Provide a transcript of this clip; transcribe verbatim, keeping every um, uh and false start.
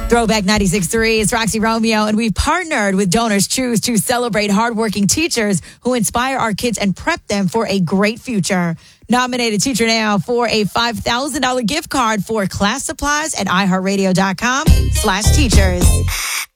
Throwback ninety-six point three is Roxy Romeo, and we've partnered with Donors Choose to celebrate hardworking teachers who inspire our kids and prep them for a great future. Nominated Teacher Now for a five thousand dollars gift card for class supplies at iHeartRadio.com slash teachers.